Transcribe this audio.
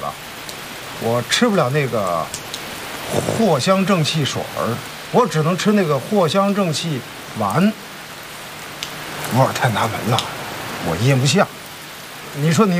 了，我吃不了那个藿香正气水儿，我只能吃那个藿香正气丸，味儿太难闻了，我咽不下。你说你